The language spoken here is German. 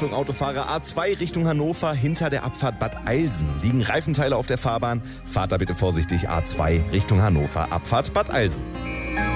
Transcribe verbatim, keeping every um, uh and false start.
Achtung Autofahrer, A zwei Richtung Hannover, hinter der Abfahrt Bad Eilsen liegen Reifenteile auf der Fahrbahn. Fahrt da bitte vorsichtig, A zwei Richtung Hannover, Abfahrt Bad Eilsen.